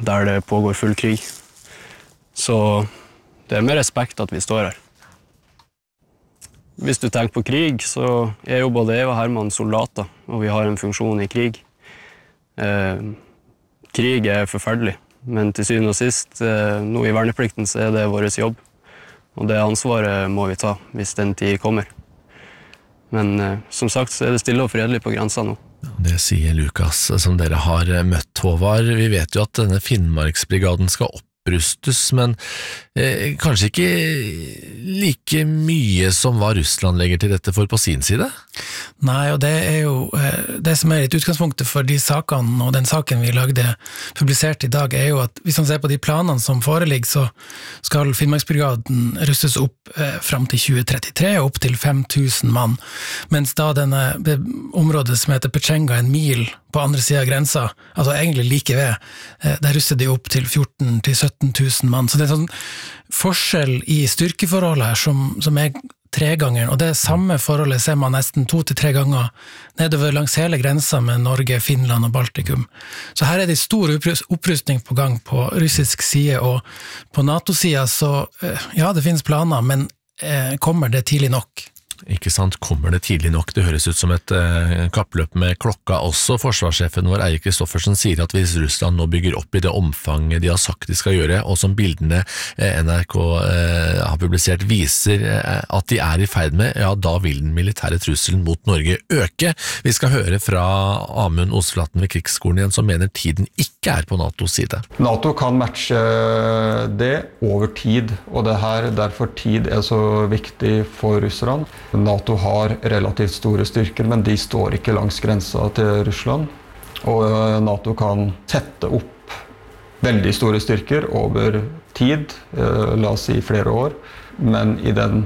der det pågår full krig. Så det med respekt at vi står her. Hvis du tenker på krig, så jo både jeg og Herman soldater, og vi har en funksjon i krig. Krig forferdelig, men til syvende og sist, nå i verneplikten, så det vår jobb. Og det ansvaret må vi ta hvis den tid kommer. Men som sagt så det stille og fredelig på grensa nå. Det sier Lukas, som dere har møtt, Håvard. Vi vet jo at denne Finnmarksbrigaden skal opprustes, men kanskje ikke like mye som hva Russland legger til dette for på sin side? Nei, og det jo det som litt utgangspunktet for de sakene, og den saken vi lagde publisert i dag, jo at hvis man ser på de planene som foreligger, så skal Finnmarksbrigaden rustes opp frem til 2033, opp til 5000 mann, mens da det området som heter Pechenga, en mil på andre siden av grensa, altså egentlig like ved, der ruster de opp til 14 til 17 000 mann. Så det sånn forskjell i styrkeforholdet her som 3 ganger, og det samme forholdet ser man nesten 2 til 3 ganger nedover langs hele grensa med Norge, Finland og Baltikum. Så her det stor opprustning på gang på russisk side, og på NATO-siden så, ja, det finnes planer, men kommer det tidlig nok? Ikke sant, kommer det tidlig nok? Det høres ut som et kappløp med klokka også. Forsvarssjefen vår Eirik Kristoffersen sier at hvis Russland nå bygger opp i det omfanget de har sagt de skal gjøre, og som bildene NRK har publisert viser at de i ferd med, ja, da vil den militære trusselen mot Norge øke. Vi skal høre fra Amund Osflaten ved Krigsskolen igjen, som mener tiden ikke på NATOs side. NATO kan matche det over tid, og det her derfor tid så viktig for Russland. NATO har relativt store styrker, men de står ikke langs grensa til Russland. Og NATO kan tette opp veldig store styrker over tid, la oss si flere år. Men i den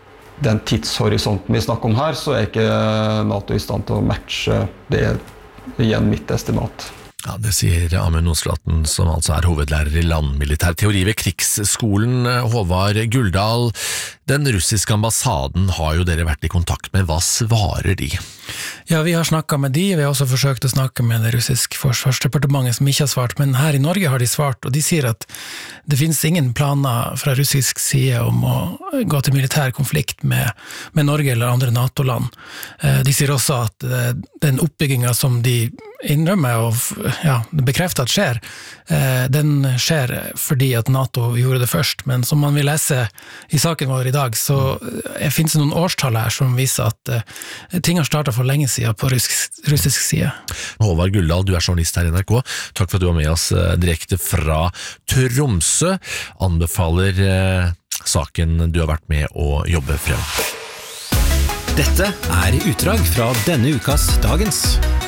tidshorisonten vi snakker om her, så ikke NATO i stand til å matche det igjen mitt estimat. Ja, det sier Amund Osflaten, som altså hovedlærer i landmilitær teori ved Krigsskolen. Håvard Guldal, den russiske ambassaden har jo dere vært i kontakt med. Hva svarer de? Ja, vi har snakket med de, vi har også forsøkt å snakke med det russiske forsvarsdepartementet som ikke har svart, men her i Norge har de svart, og de sier at det finnes ingen planer fra russisk side om å gå til militær konflikt med Norge eller andre NATO-land. De sier også at den oppbyggingen som de innrømmer og ja, bekrefter at skjer, den skjer fordi at NATO gjorde det først, men som man vil lese i saken vår i dag, så finnes det noen årstall her som viser at ting har startet for lenge siden på russisk side. Håvard Guldal, du journalist her i NRK. Takk for at du var med oss direkte fra Tromsø. Anbefaler saken du har vært med å jobbe frem. Dette utdrag fra denne ukas Dagens.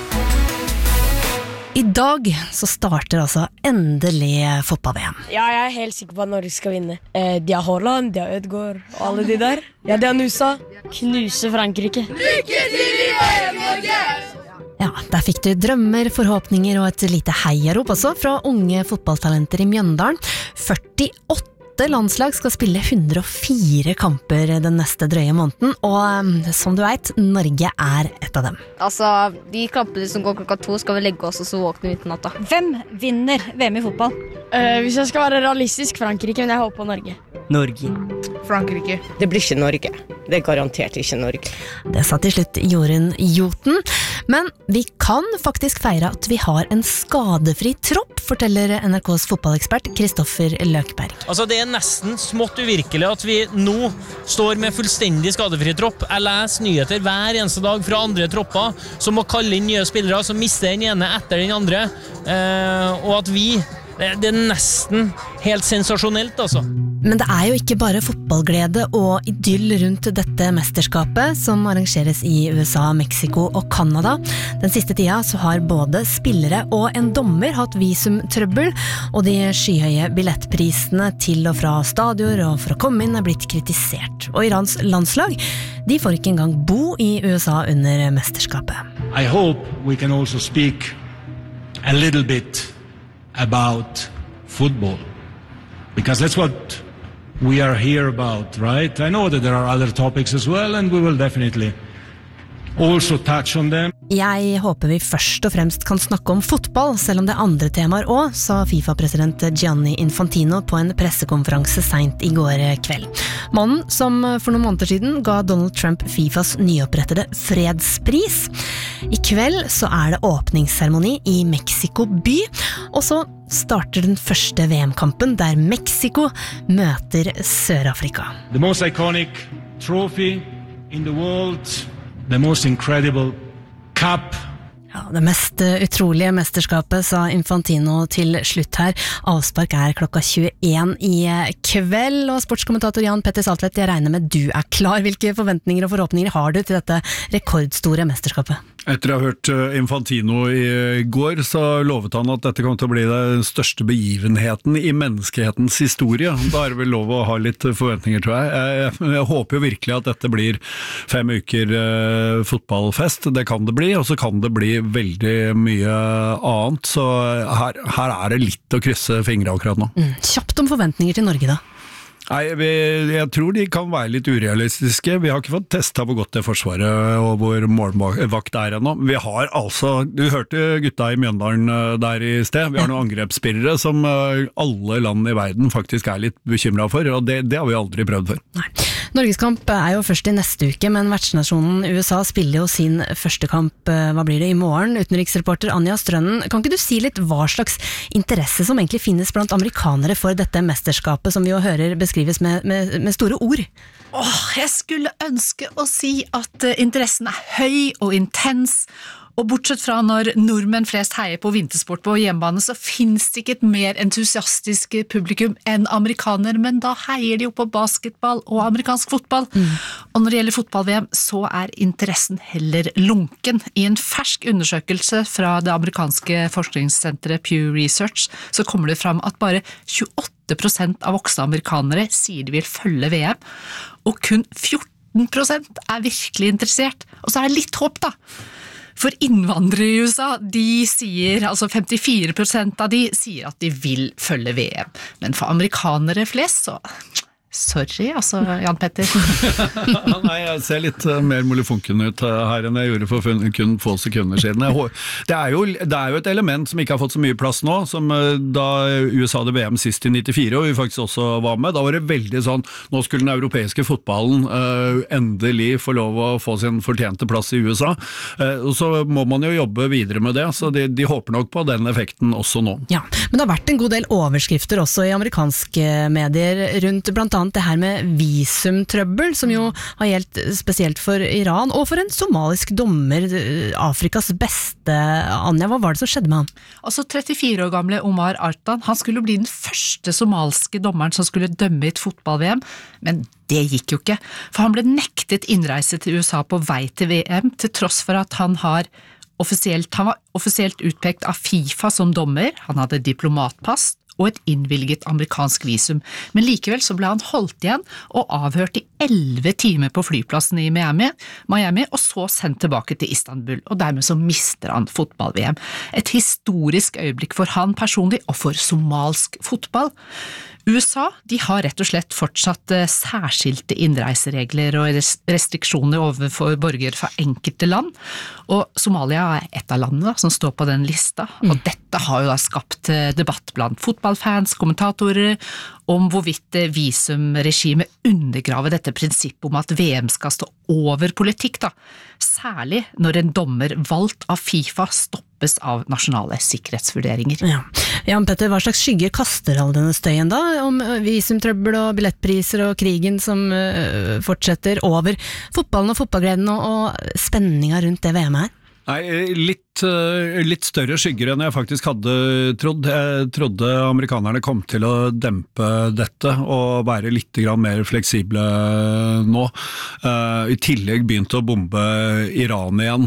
I dag så starter altså endelig fotball-VM. Ja, jeg helt sikker på at Norge skal vinne. De har Haaland, de har Ødegaard og alle de der. Ja, de har Nusa. Knuse Frankrike. Lykke til i VM, Norge! Ja, der fikk du drømmer, forhåpninger og et lite heiarop også fra unge fotballtalenter i Mjøndalen. 48 landslag skal spille 104 kamper den neste drøye måneden, og som du vet, Norge et av dem. Altså, de kampene som går klokka 2 skal vi legge oss, og så våkne vi uten natta. Hvem vinner VM i fotball? Hvis jeg skal være realistisk, Frankrike, men jeg håper på Norge. Norge. Frankrike. Det blir ikke Norge. Det garantert ikke Norge. Det sa til slutt Jorunn Joten, men vi kan faktisk feire at vi har en skadefri tropp, forteller NRKs fotballekspert Kristoffer Løkberg. Altså, det nesten smått uvirkelig at vi nå står med fullstendig skadefri tropp. Jeg leser nyheter hver eneste dag fra andre tropper som må kalle inn nye spillere, som mister den ene etter den andre, og at vi det nesten helt sensasjonelt, altså. Men det jo ikke bare fotballglede og idyll rundt dette mesterskapet som arrangeres i USA, Mexico og Kanada. Den siste tida så har både spillere og en dommer hatt visumtrøbbel, og de skyhøye billettprisene til og fra stadioner og for å komme inn blitt kritisert. Og Irans landslag, de får ikke engang bo i USA under mesterskapet. I hope we can also speak a little bit about football, because that's what we are here about, right? I know that there are other topics as well, and we will definitely also touch on them. Jeg håper vi først og fremst kan snakke om fotball, selv om det er andre temaer også, sa FIFA-president Gianni Infantino på en pressekonferanse sent i går kveld. Mannen som for noen måneder siden ga Donald Trump FIFAs nyopprettede fredspris. I kveld så er det åpningsseremoni i Mexico by, og så starter den første VM-kampen der Mexico møter Sør-Afrika. The most iconic trophy in the world, the most incredible cup. Ja, det mest utrolige mesterskapet, sa Infantino til slutt her. Avspark er klokka 21 i kveld, og sportskommentator Jan Petter Saltvedt, jeg regner med du er klar. Hvilke forventninger og forhåpninger har du til dette rekordstore mesterskapet? Etter å ha hørt Infantino i går, så lovet han at dette kommer til å bli den største begivenheten i menneskehetens historie. Da er det vel lov å ha litt forventninger, tror jeg. Jeg håper jo virkelig at dette blir 5 uker fotballfest. Det kan det bli, og så kan det bli veldig mye annet. Så her er det litt å krysse fingre akkurat nå. Kjapt om forventninger til Norge da. Nei, jeg tror de kan være litt urealistiske. Vi har ikke fått testet hvor godt det forsvaret og hvor målvakt er ennå. Vi har altså, du hørte gutta i Mjøndalen der i sted, vi har noen angrepsspillere som alle land i verden faktisk er litt bekymret for, og det har vi aldri prøvd før. Nei. Norgeskamp er jo først i neste uke, men vertsnasjonen USA spiller jo sin første kamp, hva blir det, i morgen? Utenriksreporter Anja Strønnen, kan ikke du si litt hva slags interesse som egentlig finnes blant amerikanere for dette mesterskapet, som vi jo hører beskrives med store ord? Jeg skulle ønske å si at interessen er høy og intens, og bortsett fra når nordmenn flest heier på vintersport på hjemmebane, så finnes det ikke et mer entusiastisk publikum enn amerikaner, men da heier de jo på basketball og amerikansk fotball. Og når det gjelder fotball-VM, så er interessen heller lunken. I en fersk undersøkelse fra det amerikanske forskningssenteret Pew Research, så kommer det fram at bare 28% av voksne amerikanere sier de vil følge VM, og kun 14% er virkelig interessert. Og så er det litt håp da. For innvandrere i USA, de sier, altså 54% av de sier at de vil følge VM. Men for amerikanere flest, så sorry, altså, Jan Petter. Nei, jeg ser litt mer molefonken ut her enn jeg gjorde for kun få sekunder siden. Det er jo et element som ikke har fått så mye plass nå, som da USA hadde VM sist i 94, og vi faktisk også var med. Da var det veldig sånn, nå skulle den europeiske fotballen endelig få lov å få sin fortjente plass i USA. Og så må man jo jobbe videre med det, så de håper nok på den effekten også nå. Ja, men det har vært en god del overskrifter også i amerikanske medier rundt blant annet det her med visumtrøbbel, som jo har gjeldt spesielt for Iran, og for en somalisk dommer, Afrikas beste. Anja, hva var det som skjedde med han? Altså 34 år gamle Omar Artan, han skulle bli den første somalske dommeren som skulle dømme i et fotball-VM, men det gikk jo ikke, for han ble nektet innreise til USA på vei til VM, til tross for at han var offisielt utpekt av FIFA som dommer, han hadde diplomatpass, og et innvilget amerikansk visum. Men likevel så ble han holdt igjen og avhørt i 11 timer på flyplassen i Miami, og så sendt tilbake til Istanbul, og dermed så mister han fotball-VM. Et historisk øyeblikk for han personlig og for somalsk fotball. USA, de har rett og slett fortsatt særskilte innreiseregler og restriksjoner overfor borgere fra enkelte land, og Somalia er et av landene som står på den lista, og dette har jo da skapt debatt blant fotballfans, kommentatorer, om hvorvidt visumregimet undergraver dette prinsippet om at VM skal stå over politikk da, særlig når en dommer valgt av FIFA stoppes av nasjonale sikkerhetsvurderinger. Ja. Jan Petter, hva slags skygger kaster all denne støyen da, om visumtrøbbel og billettpriser og krigen som fortsetter over fotballen og fotballgleden og spenninga rundt det VM her? Nei, litt større skygger enn jeg faktisk hadde trodd. Jeg trodde amerikanerne kom til å dempe dette og være litt mer fleksible nå. I tillegg begynte å bombe Iran igjen,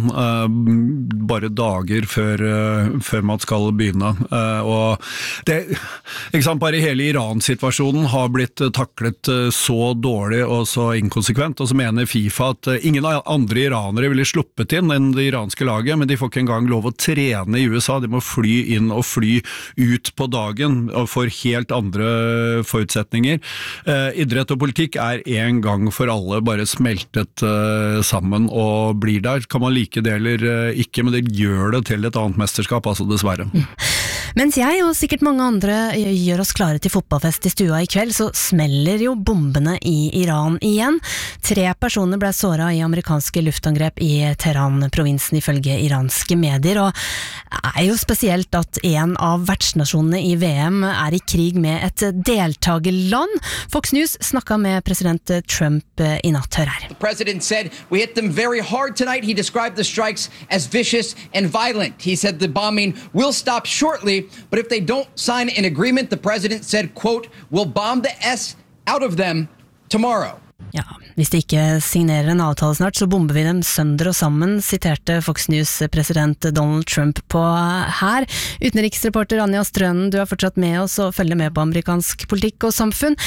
bare dager før man skal begynne. Og det, ikke sant, bare hele Iran-situasjonen har blitt taklet så dårlig og så inkonsekvent, og så mener FIFA at ingen andre iranere ville sluppet inn enn det iranske laget, men de får ikke engang engang lov å trene i USA, de må fly inn og fly ut på dagen og får helt andre forutsetninger. Idrett og politikk en gang for alle bare smeltet sammen og blir der. Kan man like det eller ikke, men det gjør det til et annet mesterskap, altså dessverre. Mens jeg og sikkert mange andre gjør oss klare til fotballfest i stua i kveld, så smeller jo bombene i Iran igjen. 3 personer ble såret i amerikanske luftangrep i Teheran-provinsen ifølge iranske medier, og det jo spesielt at en av vertsnasjonene i VM i krig med et deltagerland. Fox News snakket med president Trump i natt, hør her. The president said, "We hit them very hard tonight." He described the strikes as vicious and violent. He said the bombing will stop shortly, but if they don't sign an agreement, the president said, quote, "We'll bomb the S out of them tomorrow." Ja, hvis de ikke signerer en avtale snart, så bomber vi dem sønder og sammen, siterte Fox News president Donald Trump på her. Utenriksreporter Anja Strønen, du fortsatt med oss og følger med på amerikansk politikk og samfunn.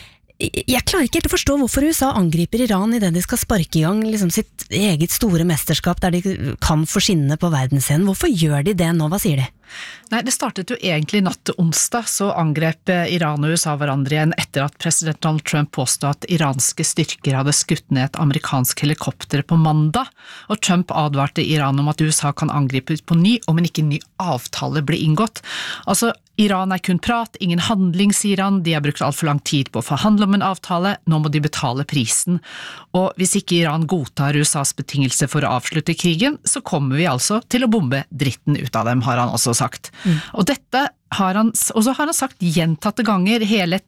Jeg klarer ikke helt å forstå hvorfor USA angriper Iran i det de skal sparke i gang liksom sitt eget store mesterskap der de kan få skinne på verdensscenen. Hvorfor gjør de det nå? Hva sier de? Nei, det startet jo egentlig natt til onsdag, så angrep Iran og USA hverandre igjen etter at president Donald Trump påstod at iranske styrker hadde skutt ned et amerikansk helikopter på mandag, og Trump advarte Iran om at USA kan angripe på ny, om en ikke ny avtale blir inngått. Altså, Iran kun prat, ingen handling, sier han, de har brukt alt for lang tid på å forhandle om en avtale, nå må de betale prisen. Og hvis ikke Iran godtar USAs betingelse for å avslutte krigen, så kommer vi altså til å bombe dritten ut av dem, har han også sagt. Og dette har han sagt gjentatte ganger, hele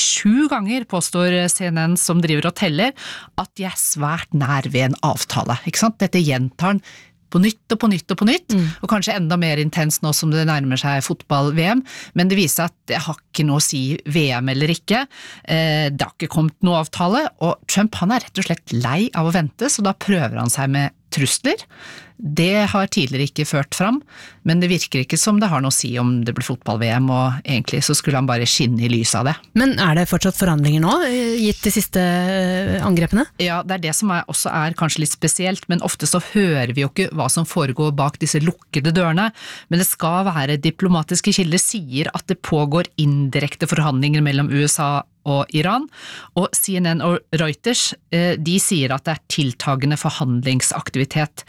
37 ganger, påstår CNN som driver og teller, at de svært nær ved en avtale, ikke sant? Dette gjentar han på nytt og på nytt og på nytt, og kanskje enda mer intens nå som det nærmer seg fotball-VM, men det viser at det har ikke noe å si VM eller ikke, det har ikke kommet noe avtale, og Trump han rett og slett lei av å vente, så da prøver han seg med trusler. Det har tidligere ikke ført fram, men det virker ikke som det har noe å si om det blir fotball-VM, og egentlig så skulle han bare skinne i lys av det. Men det fortsatt forhandlinger nå, gitt de siste angrepene? Ja, det det som også kanskje litt spesielt, men ofte så hører vi jo ikke hva som foregår bak disse lukkede dørene, men det skal være diplomatiske kilder sier at det pågår indirekte forhandlinger mellom USA og Iran, og CNN og Reuters, de sier at det tiltagende forhandlingsaktivitet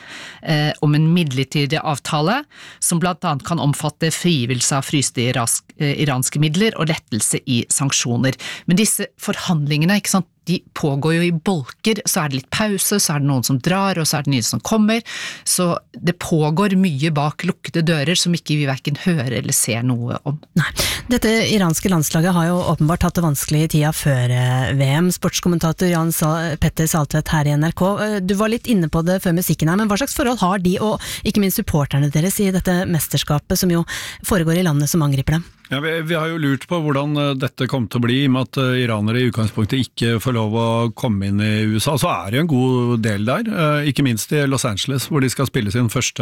om en midlertidig avtale, som blant annet kan omfatte frigivelse av fryste iranske midler og lettelse i sanksjoner. Men disse forhandlingene, ikke sant, de pågår jo i bolker, så det litt pause, så det noen som drar, og så det nye som kommer, så det pågår mye bak lukkede dører som ikke vi hverken hører eller ser noe om. Nei, dette iranske landslaget har jo åpenbart hatt det vanskelig i tida før VM. Sportskommentator Jan Petter Saltvedt her i NRK, du var litt inne på det før musikken her, men hva slags forhold har de, og ikke minst supporterne deres, i dette mesterskapet som jo foregår i landet som angriper dem? Ja, vi har jo lurt på hvordan dette kommer til å bli, med at iranere i utgangspunktet ikke får lov å komme inn i USA. Så det jo en god del der, ikke minst i Los Angeles, hvor de skal spille sin første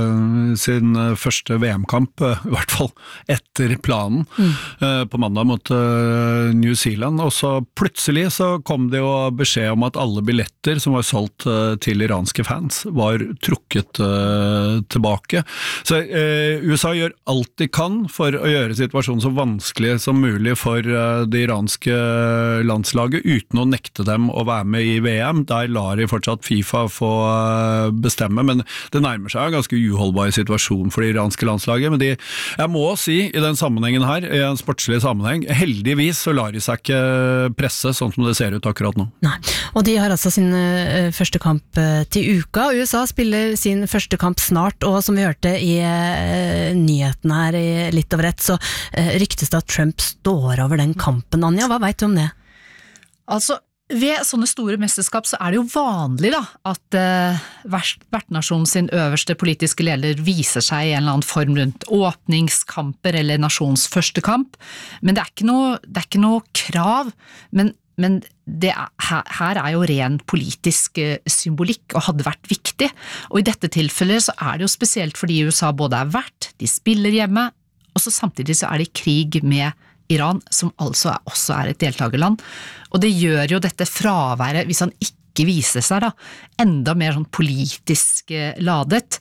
VM-kamp, i hvert fall etter planen, på mandag mot New Zealand. Og så plutselig så kom det jo beskjed om at alle billetter som var solgt til iranske fans var trukket tilbake. Så USA gjør alt de kan for å gjøre situasjonen så vanskelig som mulig for det iranske landslaget, uten å nekte dem å være med i VM. Der lar de fortsatt FIFA få bestemme, men det nærmer seg en ganske uholdbar situasjon for det iranske landslaget. Men jeg må si, i den sammenhengen her, i en sportslig sammenheng, heldigvis så lar de seg ikke presse sånn som det ser ut akkurat nå. Nei, og de har altså sin første kamp til uka. USA spiller sin første kamp snart, og som vi hørte i nyheten her i litt over ett, så ryktes det at Trump står over den kampen. Anja, hva vet du om det? Altså, ved sånne store mesterskap så det jo vanlig da, at vertnasjonen sin øverste politiske leder viser seg i en eller annen form rundt åpningskamper eller nasjons første kamp, men det ikke noe krav, men her jo ren politisk symbolikk og hadde vært viktig, og i dette tilfellet så det jo spesielt fordi USA både vert, de spiller hjemme, og så samtidig så det i krig med Iran, som altså også et deltagerland, og det gjør jo dette fraværet, hvis han ikke ikke vise seg da, enda mer sånn politisk ladet,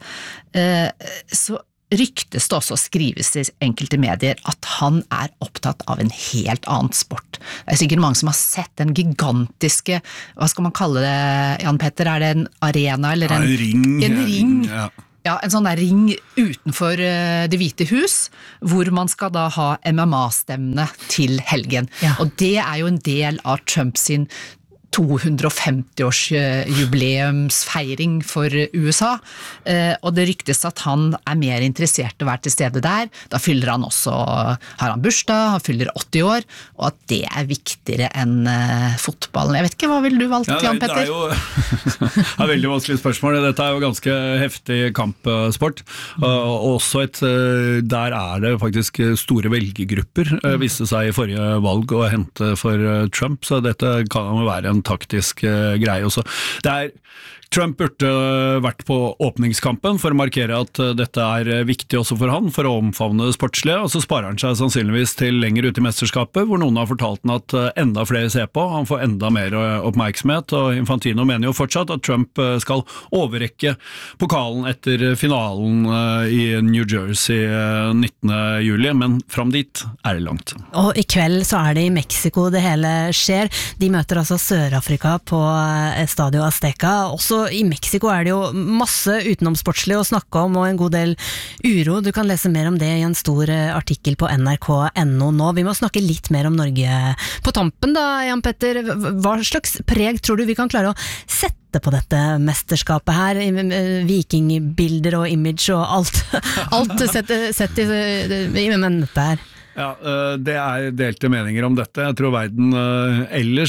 så ryktes det også, skrives i enkelte medier, at han opptatt av en helt annen sport. Det sikkert mange som har sett den gigantiske, hva skal man kalle det, Jan Petter, det en arena eller en ring? En ring, ja, en sånn der ring utenfor Det hvite hus, hvor man skal da ha MMA-stevne til helgen. Ja. Og det jo en del av Trump sin 250-års jubileumsfeiring for USA, og det ryktes at han mer interessert å være til stede der. Da fyller han også, har han bursdag, han fyller 80 år, og at det viktigere enn fotballen. Jeg vet ikke, hva vil du valgt, Jan Petter? Det jo et veldig vanskelig spørsmål. Dette jo ganske heftig kampsport, og også der det faktisk store velgergrupper, viste seg i forrige valg å hente for Trump, så dette kan jo være en taktisk greie også. Trump burde vært på åpningskampen for å markere at dette viktig også for han, for å omfavne det sportslige, og så sparer han seg sannsynligvis til lenger ut i mesterskapet, hvor noen har fortalt han at enda flere ser på, han får enda mer oppmerksomhet, og Infantino mener jo fortsatt at Trump skal overrekke pokalen etter finalen i New Jersey 19. juli, men fram dit det langt. Og i kveld så det i Mexico det hele skjer. De møter altså Sør-Afrika på Estadio Azteca. Også i Mexico det jo masse utenomsportslig å snakke om, og en god del uro. Du kan lese mer om det i en stor artikkel på nrk.no nå. Vi må snakke litt mer om Norge på tampen da, Jan Petter. Hva slags preg tror du vi kan klare å sette på dette mesterskapet her? Vikingbilder og image og alt sett i dette her. Ja, det delte meninger om dette. Jeg tror verden ellers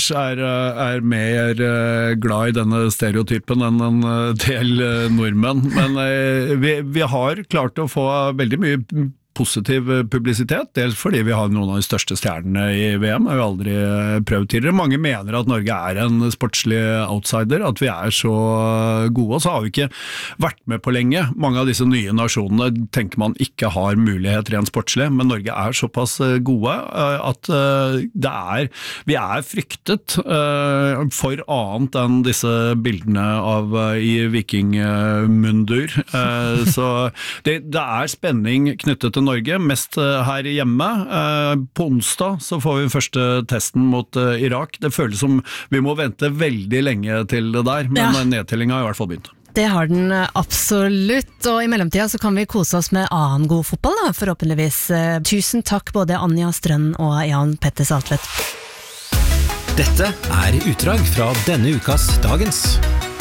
mer glad i denne stereotypen enn en del nordmenn. Men vi har klart å få veldig mye positiv publisitet, dels fordi vi har noen av de største stjernene i VM, har vi aldri prøvd tidligere. Mange mener at Norge en sportslig outsider, at vi så gode, og så har vi ikke vært med på lenge. Mange av disse nye nasjonene tenker man ikke har mulighet rent sportslig, men Norge såpass gode at vi fryktet for annet enn disse bildene av i vikingmundur. Så det spenning knyttet til Norge, mest her hjemme. På onsdag så får vi første testen mot Irak. Det føles som vi må vente veldig lenge til det der, men nedtellingen har i hvert fall begynt. Det har den absolutt, og i mellomtida så kan vi kose oss med annen god fotball da, forhåpentligvis. Tusen takk både Anja Strønn og Jan Petter Saltvedt. Dette utdrag fra denne ukas Dagens.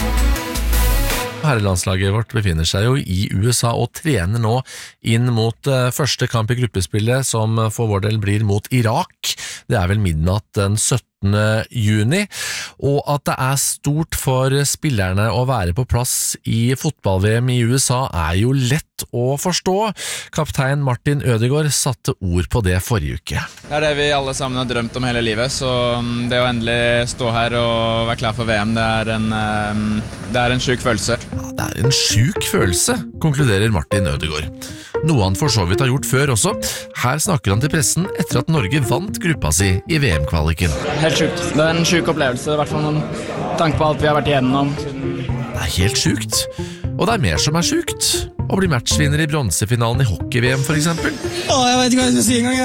Herrelandslaget vårt befinner seg jo i USA og trener nå inn mot første kamp i gruppespillet, som for vår del blir mot Irak. Det vel midnatt den 17. juni, og at det stort for spillerne å være på plass i fotball-VM i USA jo lett å forstå. Kaptein Martin Ødegaard satte ord på det forrige uke. Det det vi alle sammen har drømt om hele livet, så det å endelig stå her og være klar for VM, det en syk følelse. Ja, det en syk følelse, konkluderer Martin Ødegaard. Noe han for så vidt har gjort før også. Her snakker han til pressen etter at Norge vant gruppa si i VM-kvaliken. Helt sykt. Det en syk opplevelse, i hvert fall noen tanke på alt vi har vært igjennom. Det helt sykt. Og det mer som sykt. Å bli matchvinner i bronsefinalen i hockey-VM for eksempel. Jeg vet ikke hva jeg skal si engang.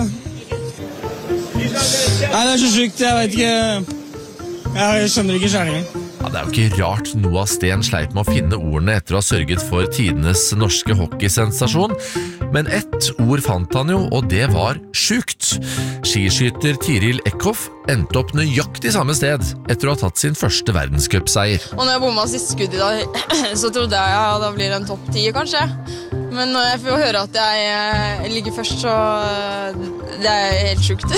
Nei, det så sykt. Jeg vet ikke. Jeg skjønner ikke selv engang. Ja, det jo ikke rart Noah Steen sleit med å finne ordene etter å ha sørget for tidenes norske hockeysensasjon, men ett ord fant han jo, og det var sjukt. Skiskytter Tiril Eckhoff endte opp nøyaktig samme sted etter å ha tatt sin første verdenscupseier. Og når jeg bommet sist skudd i dag, så trodde jeg da blir det en topp 10 kanskje. Men når jeg får høre at jeg ligger først, så det helt sjukt.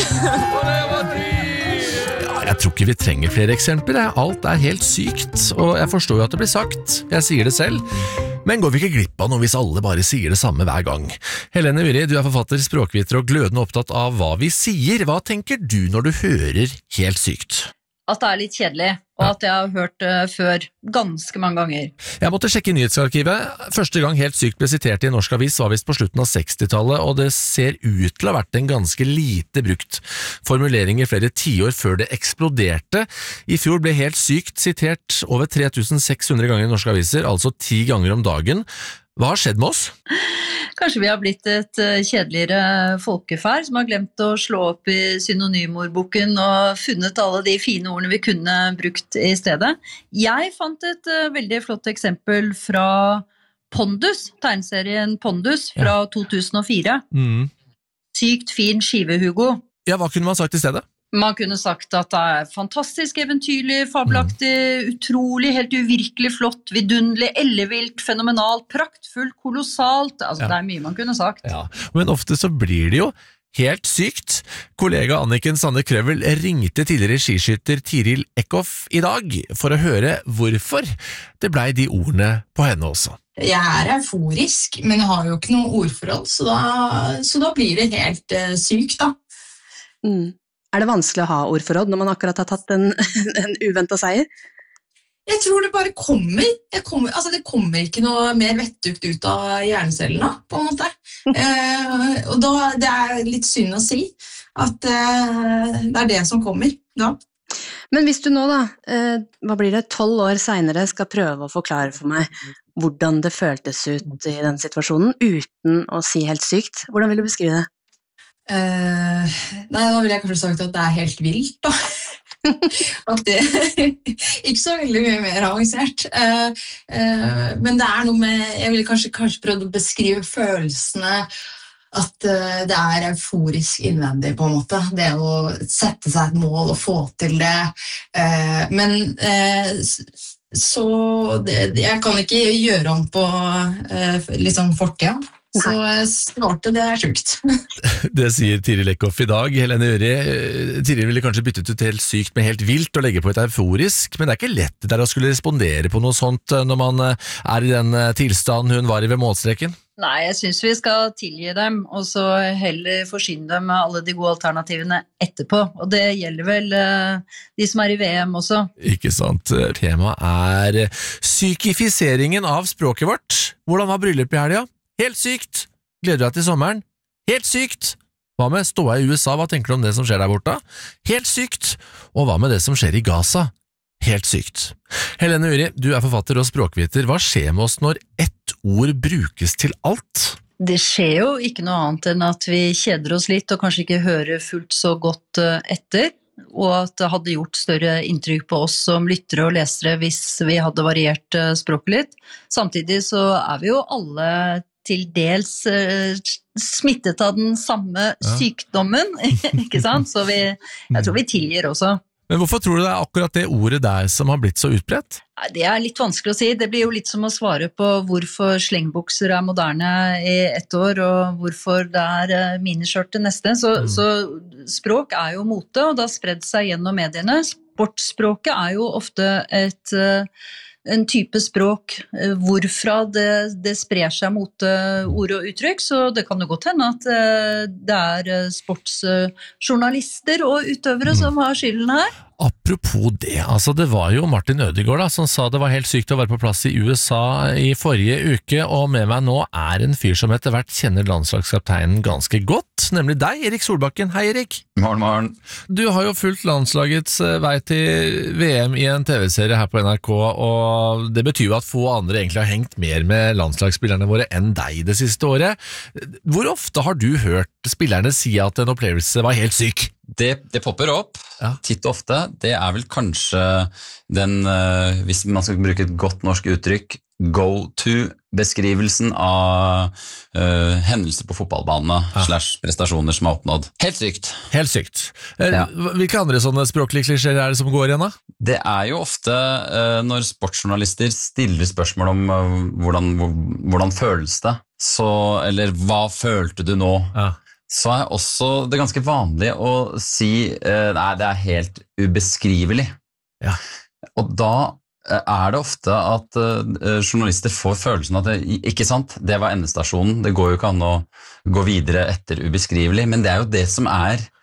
Jeg tror ikke vi trenger flere eksempler. Alt helt sykt, og jeg forstår jo at det blir sagt. Jeg sier det selv. Men går vi ikke glipp av noe hvis alle bare sier det samme hver gang? Helene Uri, du forfatter, språkviter og glødende opptatt av hva vi sier. Hva tenker du når du hører helt sykt? at det litt kjedelig, og at jeg har hørt det før ganske mange ganger. Jeg måtte sjekke nyhetsarkivet. Første gang Helt sykt ble sitert i en norsk avis var vist på slutten av 60-tallet, og det ser ut til å ha vært en ganske lite brukt formulering i flere tiår før det eksploderte. I fjor ble Helt sykt sitert over 3600 ganger i norske aviser, altså 10 ganger om dagen. Hva har skjedd med oss? Kanskje vi har blitt et kjedeligere folkeferd som har glemt å slå opp i synonymordboken og funnet alle de fine ordene vi kunne brukt i stedet. Jeg fant et veldig flott eksempel fra Pondus, tegneserien Pondus fra 2004. Sykt fin skive, Hugo. Ja, hva kunne man sagt i stedet? Man kunne sagt at det fantastisk, eventyrlig, fabelaktig, utrolig, helt uvirkelig flott, vidunderlig, ellevilt, fenomenalt, praktfullt, kolossalt. Altså, det mye man kunne sagt. Ja, men ofte så blir det jo helt sykt. Kollega Anniken Sanne Krøvel ringte tidligere skiskytter Tiril Eckhoff i dag for å høre hvorfor det ble de ordene på henne også. Jeg euforisk, men jeg har jo ikke noe ordforhold, så da blir det helt sykt da. Det vanskelig å ha ordforråd når man akkurat har tatt en uventet seier? Jeg tror det bare kommer. Det kommer ikke noe mer vettugt ut av hjernecellene, på en måte. Og da, det litt synd å si at det det som kommer da. Men hvis du nå da, hva blir det, 12 år senere skal prøve å forklare for meg hvordan det føltes ut i den situasjonen, uten å si helt sykt, hvordan vil du beskrive det? Nei, da vil jeg kanskje sagt at det helt vilt da. At det ikke så veldig mye mer avansert, men det noe med, jeg ville kanskje prøvd å beskrive følelsene at det euforisk innvendig på en måte, det å sette seg et mål og få til det, men så jeg kan ikke gjøre om på liksom fortiden. Så svarte det sjukt. Det sier Tiril Eckhoff i dag. Helene Uri, Tiril ville kanskje byttet ut helt sykt med helt vilt og legge på et euforisk, men det ikke lett der å skulle respondere på noe sånt når man i den tilstanden hun var i ved målstreken. Nei, jeg synes vi skal tilgi dem, og så heller forsyne dem med alle de gode alternativene etterpå. Og det gjelder vel de som i VM også. Ikke sant. Temaet psykifiseringen av språket vårt. Hvordan var bryllupet i helga? Helt sykt! Gleder du deg til sommeren? Helt sykt! Hva med ståa i USA? Hva tenker du om det som skjer der borte? Helt sykt! Og hva med det som skjer i Gaza? Helt sykt. Helene Uri, du forfatter og språkviter. Hva skjer med oss når ett ord brukes til alt? Det skjer jo ikke noe annet enn at vi kjeder oss litt og kanskje ikke hører fullt så godt etter, og at det hadde gjort større inntrykk på oss som lyttere og lesere hvis vi hadde variert språket litt. Samtidig så vi jo alle til dels smittet av den samme sykdommen, ikke sant? Så jeg tror vi tilgir også. Men hvorfor tror du det akkurat det ordet der som har blitt så utbredt? Det litt vanskelig å si. Det blir jo litt som å svare på hvorfor slengbukser moderne i ett år, og hvorfor det miniskjørt det neste. Så språk jo mote, og det har spredd seg gjennom mediene. Sportsspråket jo ofte en type språk hvorfra det sprer seg mot ord og uttrykk, så det kan jo godt hende at det sportsjournalister og utøvere som har skylden her. Apropos det, det var jo Martin Ødegaard som sa det var helt sykt å være på plass i USA i forrige uke, og med meg nå en fyr som etter hvert kjenner landslagskapteinen ganske godt, nemlig deg, Erik Solbakken. Hei, Erik. Morgen. Du har jo fulgt landslagets vei til VM i en TV-serie her på NRK, og det betyr jo at få andre egentlig har hengt mer med landslagsspillerne våre enn deg det siste året. Hvor ofte har du hørt spillerne si at en opplevelse var helt syk? Det popper opp, titt og ofte. Det vel kanskje den, hvis man skal bruke et godt norsk uttrykk, go-to-beskrivelsen av hendelser på fotballbanene / prestasjoner som oppnådd. Helt sykt. Helt sykt. Hvilke andre sånne språklige klisjer det som går igjen da? Det jo ofte når sportsjournalister stiller spørsmål om hvordan føles det, eller hva følte du nå? Så også det ganske vanlig å si nei, det helt ubeskrivelig. Ja. Og da det ofte at journalister får følelsen at ikke sant, det var endestasjonen, det går jo ikke an å gå videre etter ubeskrivelig, men det jo det som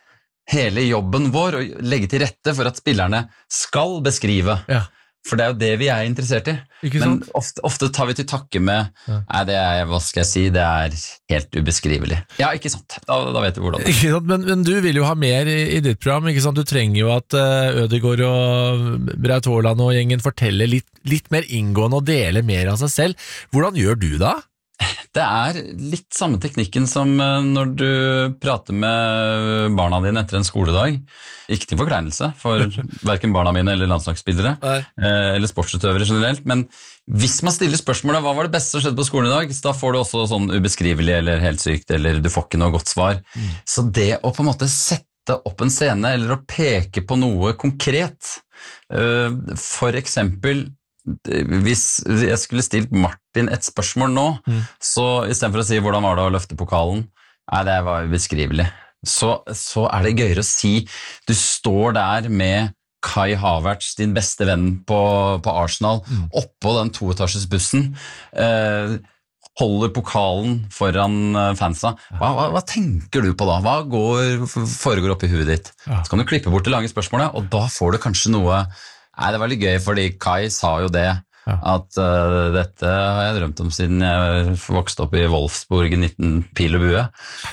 hele jobben vår å legge til rette for at spillerne skal beskrive. Ja. For det jo det vi interessert i. Men ofte tar vi til takke med nei, det hva skal jeg si, det helt ubeskrivelig. Ja, ikke sant. Da vet du hvordan det Ikke sant, men du vil jo ha mer i ditt program, ikke sant? Du trenger jo at Ødegaard og Braut Haaland og gjengen forteller litt mer inngående og deler mer av seg selv. Hvordan gjør du da? Det litt samme teknikken som når du prater med barna dine etter en skoledag. Ikke til forkleinelse for hverken barna mine eller landslagsspillere, eller sportsutøvere generelt, men hvis man stiller spørsmålet hva var det beste som skjedde på skolen i dag, så da får du også sånn ubeskrivelig eller helt sykt, eller du får ikke noe godt svar. Så det å på en måte sette opp en scene, eller å peke på noe konkret, for eksempel hvis jeg skulle stilt Martin et spørsmål nå, så i stedet for å si hvordan var det å løfte pokalen, nei, det var ubeskrivelig. Så det gøyere å si, du står der med Kai Havertz, din beste venn på Arsenal, oppå den 2-etasjesbussen, holder pokalen foran fansa. Hva tenker du på da? Hva foregår opp i huet ditt? Så kan du klippe bort det lange spørsmålet, og da får du kanskje noe. Nei, det var litt gøy, fordi Kai sa jo det, at dette har jeg drømt om siden jeg vokste opp i Wolfsburg i 19 pil og bue.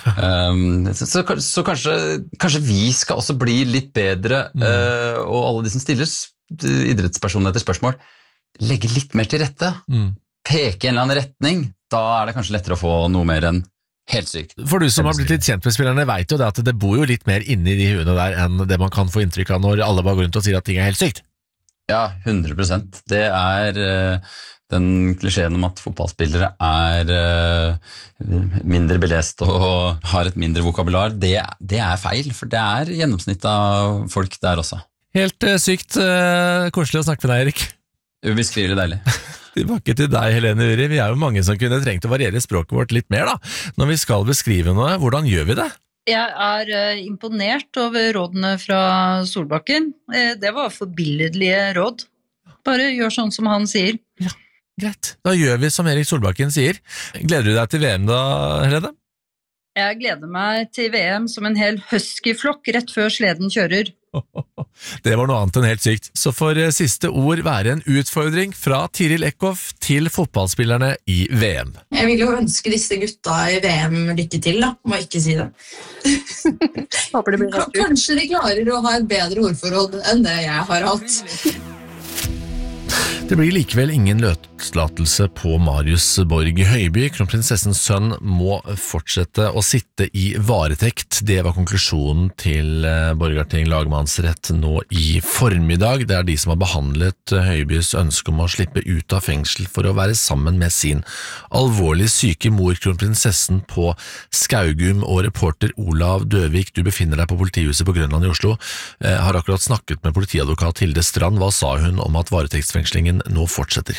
Så kanskje vi skal også bli litt bedre, og alle de som stiller idrettspersoner etter spørsmål, legge litt mer til rette, peke en eller annen retning, da det kanskje lettere å få noe mer enn helt sykt. For du som har blitt litt kjent med spillerne, vet jo det at det bor jo litt mer inne i de huene der enn det man kan få inntrykk av når alle bare går rundt og sier at ting helt sykt. Ja, 100%. Det den klisjeen om at fotballspillere mindre belest og har et mindre vokabular, det feil, for det gjennomsnitt av folk der også. Helt sykt koselig å snakke med deg, Erik. Ubeskrivelig deilig. Tilbake til deg, Helene Uri. Vi jo mange som kunne trengt å variere språket vårt litt mer da. Når vi skal beskrive noe, hvordan gjør vi det? Jeg imponert over rådene fra Solbakken. Det var forbilledlige råd. Bare gjør sånn som han sier. Ja, greit. Da gjør vi som Erik Solbakken sier. Gleder du deg til VM da, Helene? Jeg gleder meg til VM som en hel huskyflokk rett før sleden kjører. Det var noe annet enn helt sykt. Så får siste ord være en utfordring fra Tiril Eckhoff til fotballspillerne i VM. Jeg vil jo ønske disse gutta i VM lykke til, da. Må ikke si det. Håper det blir rett ut. Kanskje de klarer å ha et bedre ordforråd enn det jeg har hatt. Det blir likevel ingen løslatelse på Marius Borg Høiby. Kronprinsessens sønn må fortsette å sitte i varetekt. Det var konklusjonen til Borgarting lagmannsrett nå i formiddag. Det de som har behandlet Høibys ønske om å slippe ut av fengsel for å være sammen med sin alvorlig syke mor, kronprinsessen på Skaugum, og reporter Olav Døvik, du befinner deg på politihuset på Grønland i Oslo, har akkurat snakket med politiadvokat Hilde Strand. Hva sa hun om at varetektsfengslingen nå fortsetter?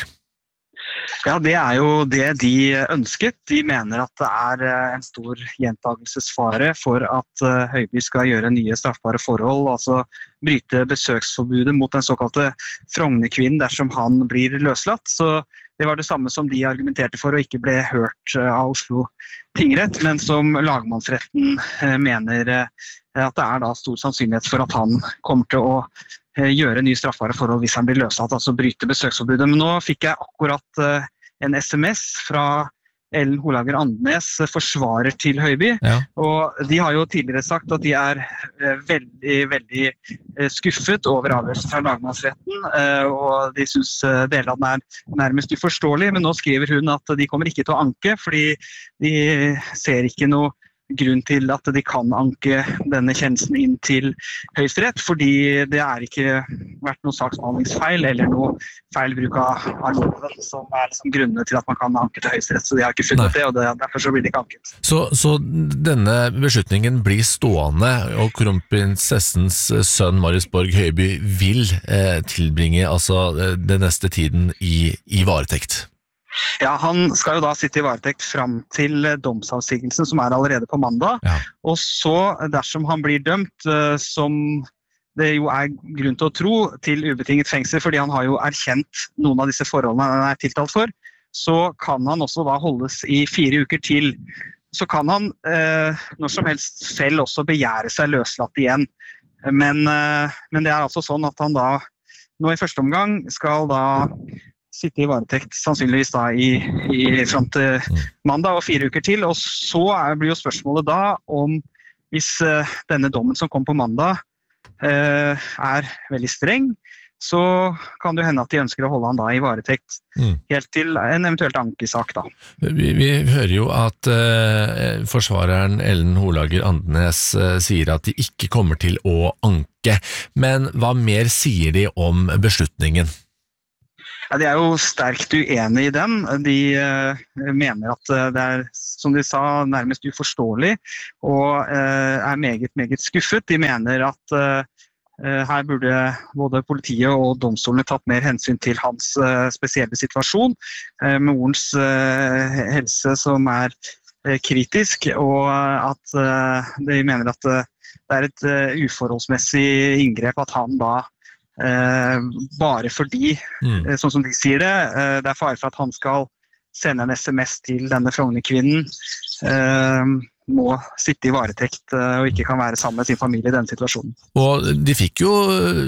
Ja, det jo det de ønsket. De mener at det en stor gjentagelsesfare for at Høiby skal gjøre nye straffbare forhold, altså bryte besøksforbudet mot den såkalte Frogner-kvinnen dersom han blir løslatt. Så det var det samme som de argumenterte for og ikke ble hørt av Oslo tingrett, men som lagmannsretten mener at det da stor sannsynlighet for at han kommer til å gjøre nye straffbare forhold hvis han blir løslatt, altså bryte besøksforbudet. Men nå fikk jeg akkurat en SMS fra Ellen Holager Andnes, forsvarer til Høiby, og de har jo tidligere sagt at de veldig, veldig skuffet over avgjørelsen fra lagmannsretten, og de synes deler av den nærmest uforståelig, men nå skriver hun at de kommer ikke til å anke, fordi de ser ikke noe grunn til at de kan anke denne kjennelsen inn til Høyesterett, fordi det ikke vært noen saksbehandlingsfeil eller noe feil bruk av loven som liksom grunnene til at man kan anke til Høyesterett, så de har ikke funnet det, og derfor så blir det ikke anket. Så denne beslutningen blir stående, og kronprinsessens sønn Marius Borg Høiby vil tilbringe altså den neste tiden i varetekt? Ja, han skal jo da sitte i varetekt frem til domsavsigelsen som allerede på mandag, og så dersom han blir dømt, som det jo grunn til å tro, til ubetinget fengsel, fordi han har jo erkjent noen av disse forholdene han tiltalt for, så kan han også da holdes i 4 uker til så kan han når som helst selv også begjære seg løslatt igjen. Men det altså sånn at han da, nå i første omgang, skal da sitte i varetekt, sannsynligvis da frem til mandag og 4 uker til, og så blir jo spørsmålet da om hvis denne dommen som kom på mandag veldig streng, så kan det hende at de ønsker å holde han da i varetekt helt til en eventuelt ankesak da. Vi hører jo at forsvareren Ellen Holager Andenes sier at de ikke kommer til å anke, men hva mer sier de om beslutningen? Ja, de jo sterkt uenige i den. De mener at det som de sa, nærmest uforståelig, og meget, meget skuffet. De mener at her burde både politiet og domstolene tatt mer hensyn til hans spesielle situasjon, morens helse som kritisk, og at de mener at det et uforholdsmessig inngrep at han da bare fordi, sånn som de sier det fare for at han skal sende en SMS til denne Frogner-kvinnen, må sitte i varetekt og ikke kan være sammen med sin familie i denne situasjonen. Og de fikk jo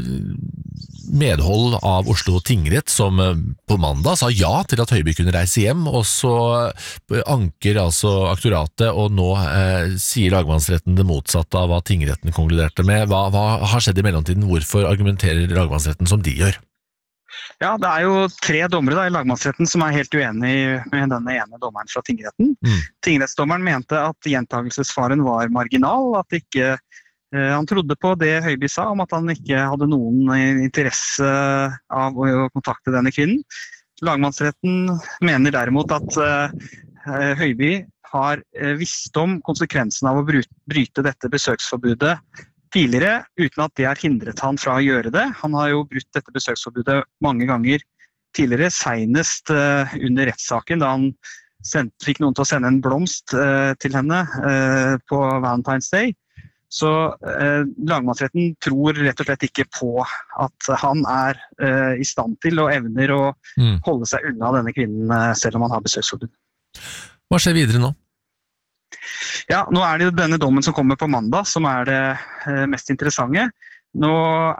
medhold av Oslo tingrett som på mandag sa ja til at Høiby kunne reise hjem, og så anker altså aktoratet, og nå sier lagmannsretten det motsatte av hva tingretten konkluderte med. Hva har skjedd i mellomtiden? Hvorfor argumenterer lagmannsretten som de gjør? Ja, det jo 3 dommere da, i lagmannsretten som helt uenige med denne ene dommeren fra tingretten. Tingrettsdommeren mente at gjentagelsesfaren var marginal, at ikke, han trodde på det Høiby sa om at han ikke hadde noen interesse av å kontakte denne kvinnen. Lagmannsretten mener derimot at Høiby har visst om konsekvensen av å bryte dette besøksforbudet tidligere, uten at det har hindret han fra å gjøre det. Han har jo brutt dette besøksforbudet mange ganger tidligere, senest under rettssaken, da han fikk noen til å sende en blomst til henne på Valentine's Day. Så lagmannsretten tror rett og slett ikke på at han i stand til og evner å holde seg unna denne kvinnen, selv om han har besøksforbud. Hva skjer videre nå? Ja, nå det jo denne dommen som kommer på mandag som det mest interessante. Nå,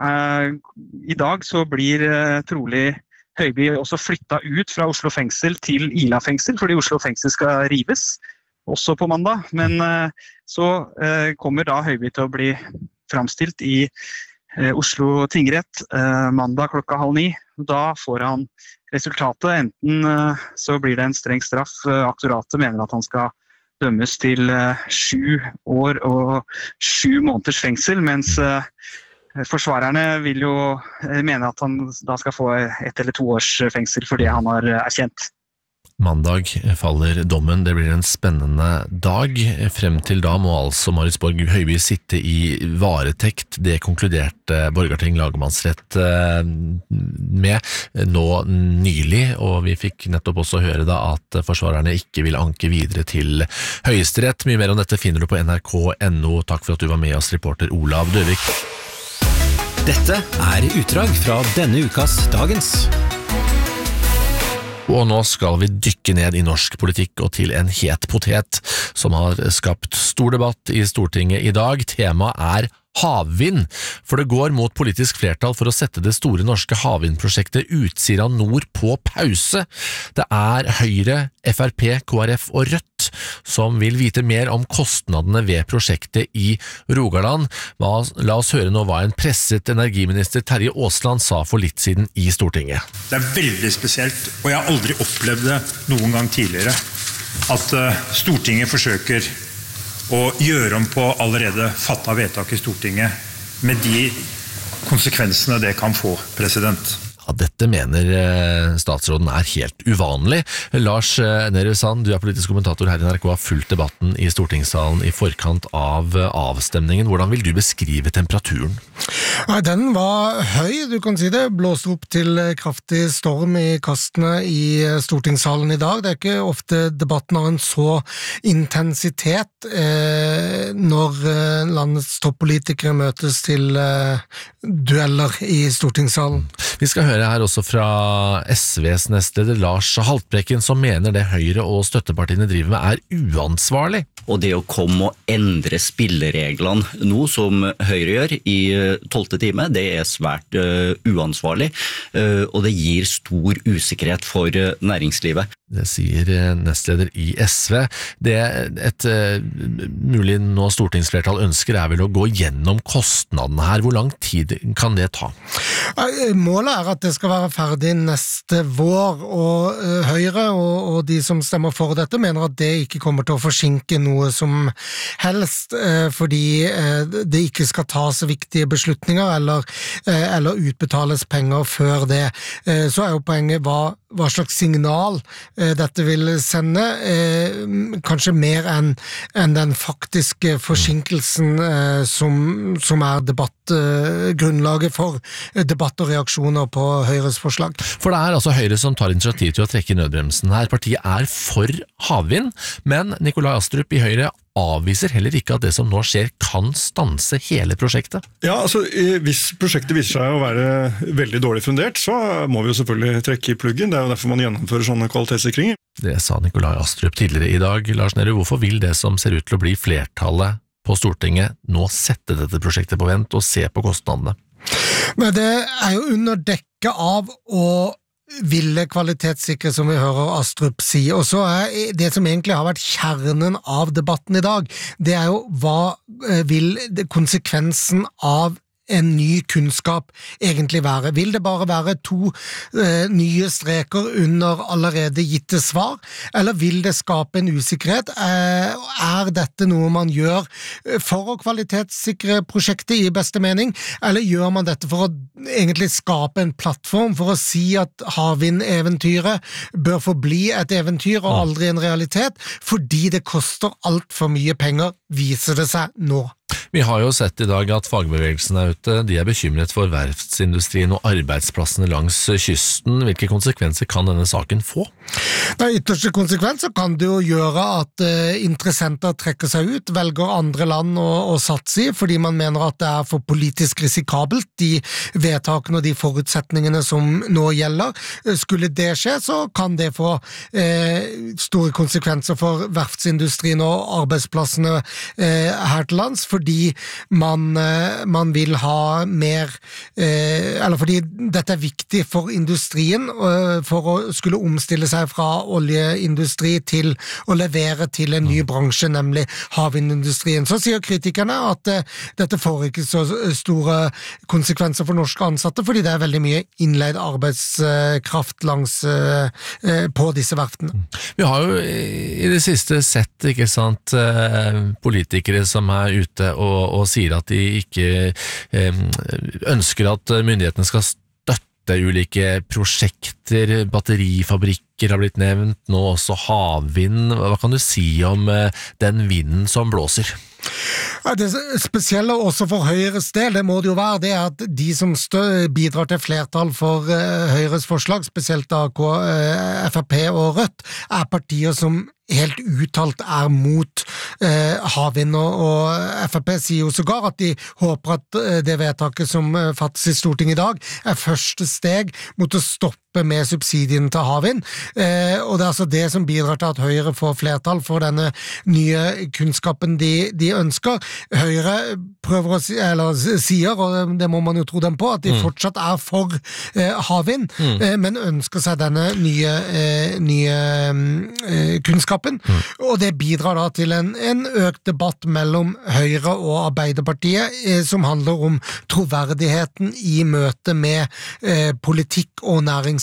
i dag så blir trolig Høiby også flyttet ut fra Oslo fengsel til Ila fengsel, fordi Oslo fengsel skal rives, også på mandag. Men så kommer da Høiby til å bli fremstilt i Oslo tingrett mandag klokka 8:30. Da får han resultatet. Enten så blir det en streng straff. Aktoratet mener at han skal dømmes til 7 år og 7 måneders fengsel, mens forsvarerne vil jo mene at han da skal få 1 eller 2 års fengsel for det han har erkjent. Mandag faller dommen, det blir en spennende dag. Frem til da må altså Marit Borg Høiby sitte i varetekt. Det konkluderte Borgarting lagmannsrett med nå nylig, og vi fikk nettopp også høre da at forsvarerne ikke vil anke videre til Høyesterett. Mye mer om dette finner du på nrk.no. Takk for at du var med oss, reporter Olav Døvik. Dette utdrag fra denne ukas Dagens. Og nå skal vi dykke ned i norsk politikk og til en het potet som har skapt stor debatt i Stortinget i dag. Temaet havvind, for det går mot politisk flertall for å sette det store norske havvindprosjektet Utsira Nord på pause. Det Høyre, FrP, KrF og Rødt som vil vite mer om kostnadene ved prosjektet i Rogaland. La oss høre nå hva en presset energiminister Terje Aasland sa for litt siden i Stortinget. Det veldig spesielt, og jeg har aldri opplevd det noen gang tidligere, at Stortinget forsøker å gjøre om på allerede fattet vedtak i Stortinget med de konsekvensene det kan få, president. Ja, dette mener statsråden helt uvanlig. Lars Nehru Sand, du politisk kommentator her i NRK, har fulgt debatten i stortingssalen i forkant av avstemningen. Hvordan vil du beskrive temperaturen? Ja, den var høy, du kan si det. Blåste opp til kraftig storm i kastene i stortingssalen i dag. Det ikke ofte debatten har en så intensitet når landets toppolitikere møtes til dueller i stortingssalen. Vi skal høre her også fra SVs nestleder Lars Haltbrekken, som mener det Høyre og støttepartiene driver med uansvarlig. Og det å komme og endre spillereglene nå som Høyre gjør i 12. time, det svært uansvarlig, og det gir stor usikkerhet for næringslivet. Det sier nestleder i SV. Det et mulig nå stortingsflertall ønsker vel å gå gjennom kostnadene her. Hvor lang tid kan det ta? Målet at det skal være ferdig neste vår, og Høyre og de som stemmer for dette mener at det ikke kommer til å forsinke noe som helst, fordi det ikke skal tas viktige beslutninger eller utbetales penger før det. Så jo poenget hva slags signal dette vil sende, kanskje mer enn den faktiske forsinkelsen som grunnlaget for debatt og reaksjoner på Høyres forslag. For det altså Høyre som tar initiativ til å trekke i nødbremsen her. Partiet for havvind, men Nikolai Astrup i Høyre avviser heller ikke at det som nå skjer kan stanse hele prosjektet. Ja, altså hvis prosjektet viser seg å være veldig dårlig fundert, så må vi jo selvfølgelig trekke i pluggen. Det jo derfor man gjennomfører sånne kvalitetssikringer. Det sa Nikolai Astrup tidligere i dag. Lars Nehru, hvorfor vil det som ser ut til å bli flertallet på Stortinget nå sette dette prosjektet på vent og se på kostnadene? Men det jo under dekke av å ville kvalitetssikre, som vi hører Astrup si, og så det som egentlig har vært kjernen av debatten i dag, det jo hva vil konsekvensen av en ny kunnskap egentlig være? Vil det bare være 2 nye streker under allerede gitte svar, eller vil det skape en usikkerhet? Dette noe man gjør for å kvalitetssikre prosjektet i beste mening, eller gjør man dette for å egentlig skape en plattform for å si at havvindeventyret bør forbli et eventyr og aldri en realitet, fordi det koster alt for mye penger, viser det seg nå. Vi har jo sett i dag at fagbevegelsen ute, de bekymret for verftsindustrien og arbeidsplassene langs kysten. Hvilke konsekvenser kan denne saken få? Ytterste konsekvenser kan det jo gjøre at interessenter trekker seg ut, velger andre land å satse i, fordi man mener at det for politisk risikabelt, de vedtakene og de forutsetningene som nå gjelder. Skulle det skje, så kan det få store konsekvenser for verftsindustrien og arbeidsplassene her til lands, fordi man vil ha mer, eller fordi dette viktig for industrien, for å skulle omstille seg fra oljeindustri til å levere til en ny bransje, nemlig havvindindustrien. Så sier kritikerne at dette får ikke så store konsekvenser for norske ansatte, fordi det veldig mye innleid arbeidskraft på disse verftene. Vi har jo i det siste sett, ikke sant, politikere som ute og sier at de ikke ønsker at myndighetene skal støtte ulike prosjekter, batterifabrikker har blitt nevnt, nå også havvind. Hva kan du si om den vinden som blåser? Det spesielle også for Høyres del, det må det jo være, det at de som bidrar til flertall for Høyres forslag, spesielt FrP og Rødt, partier som helt uttalt mot havvind, og FrP sier jo sågar at de håper at det vedtaket som fattes i Stortinget i dag første steg mot å stoppe med subsidien til havvind, og det altså det som bidrar til at Høyre får flertall for denne nye kunnskapen de ønsker. Høyre prøver å si, eller sier, og det må man jo tro dem på, at de fortsatt for havvind, men ønsker seg denne nye kunnskapen, og det bidrar da til en økt debatt mellom Høyre og Arbeiderpartiet, som handler om troverdigheten i møte med politikk og næringsliv,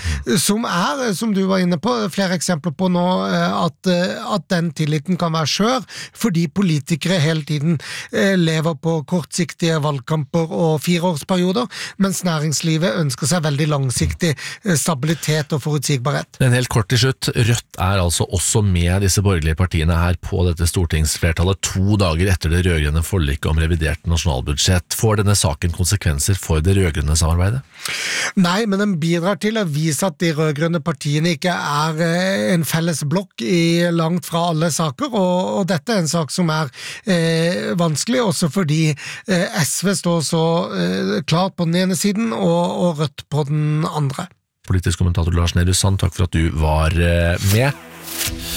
som du var inne på, flere eksempler på nå, at den tilliten kan være skjør, fordi politikere hele tiden lever på kortsiktige valgkamper og 4-årsperioder, mens næringslivet ønsker seg veldig langsiktig stabilitet og forutsigbarhet. Men helt kort til slutt, Rødt altså også med disse borgerlige partiene her på dette stortingsflertallet 2 dager etter det rødgrønne forliket om revidert nasjonalbudsjett. Får denne saken konsekvenser for det rødgrønne samarbeidet? Nei, men den bidrar til å vise at de rødgrønne partiene ikke en felles blokk i langt fra alle saker, og dette en sak som vanskelig, også fordi SV står så klart på den ene siden, og Rødt på den andre. Politisk kommentator Lars Nehru Sand, takk for at du var med.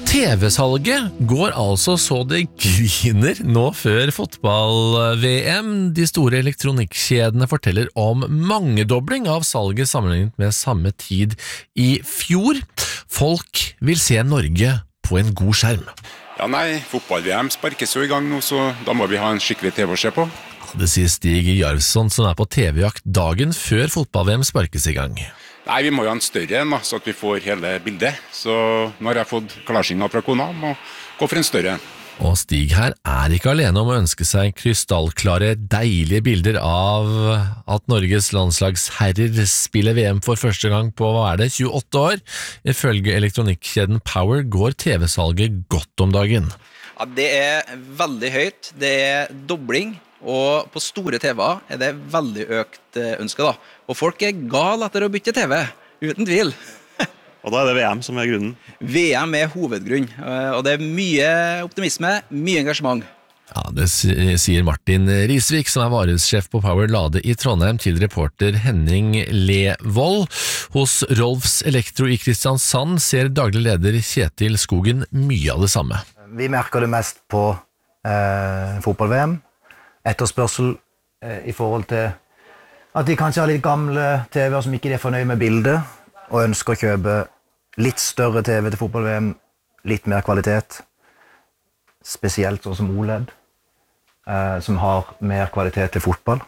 TV-salget går altså så det griner nå før fotball-VM. De store elektronikkjedene forteller om mangedobling av salget sammenlignet med samme tid i fjor. Folk vil se Norge på en god skjerm. Ja, nei, fotball-VM sparkes jo i gang nå, så da må vi ha en skikkelig TV å se på. Det sier Stig Jarvsson, som på TV-jakt dagen før fotball-VM sparkes i gang. Nei, vi må jo ha en større en, så at vi får hele bildet. Så nå har jeg fått klarsignal fra kona om å gå for en større. Og Stig her ikke alene om å ønske seg krystallklare, deilige bilder av at Norges landslagsherrer spiller VM for første gang på, 28 år? Ifølge elektronikkjeden Power går TV-salget godt om dagen. Ja, det veldig høyt, det dobling. Og på store TV-er det veldig økt ønske da. Og folk gal etter å bytte TV, uten tvil. Og da det VM som grunnen? VM hovedgrunn, og det mye optimisme, mye engasjement. Ja, det sier Martin Risvik, som varesjef på Power Lade i Trondheim, til reporter Henning Levold. Hos Rolfs Elektro i Kristiansand ser daglig leder Kjetil Skogen mye av det samme. Vi merker det mest på fotball-VM. Etterspørsel i forhold til at de kanskje har litt gamle TV-er som ikke er fornøyd med bildet, og ønsker å kjøpe litt større TV til fotball-VM, litt mer kvalitet, spesielt sånn som OLED, som har mer kvalitet til fotball.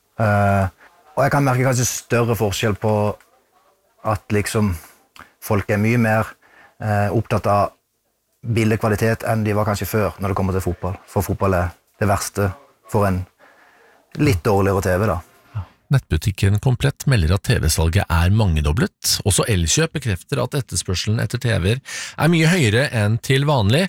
Og jeg kan merke kanskje større forskjell på at liksom folk mye mer opptatt av bildekvalitet enn de var kanskje før når det kommer til fotball. For fotball det verste for en litt dårligere TV da. Nettbutikken Komplett melder at TV-salget mangedoblet. Også Elkjøp bekrefter at etterspørselen etter TV-er mye høyere enn til vanlig.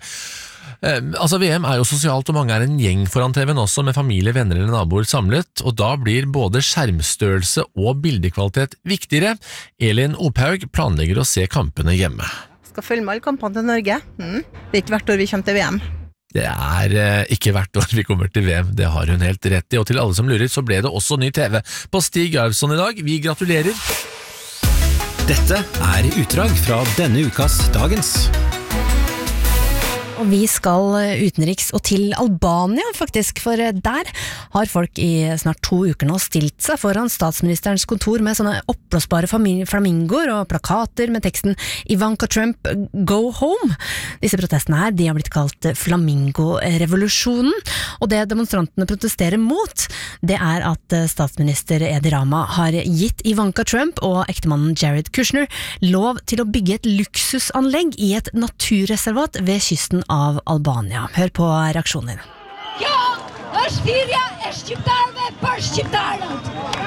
VM jo sosialt, og mange en gjeng foran TV-en også, med familie, venner eller naboer samlet, og da blir både skjermstørrelse og bildekvalitet viktigere. Elin Ophaug planlegger å se kampene hjemme. Skal følge med alle kampene til Norge. Det ikke hvert år vi kommer til VM. Det ikke hvert år vi kommer til VM, det har hun helt rett i, og til alle som lurer så ble det også ny TV på Stig Jarvsson i dag. Vi gratulerer! Dette utdrag fra denne ukas Dagens. Og vi skal utenriks og til Albania faktisk, for der har folk i snart 2 uker nå stilt seg foran statsministerens kontor med sånne oppblåsbare flamingoer og plakater med teksten Ivanka Trump, go home. Disse protestene her, de har blitt kalt flamingorevolusjonen, og det demonstrantene protesterer mot, det at statsminister Edi Rama har gitt Ivanka Trump og ektemannen Jared Kushner lov til å bygge et luksusanlegg i et naturreservat ved kysten av Albania. Hør på reaksjonen din. Ja, Ashtiria shqiptarëve për shqiptarët.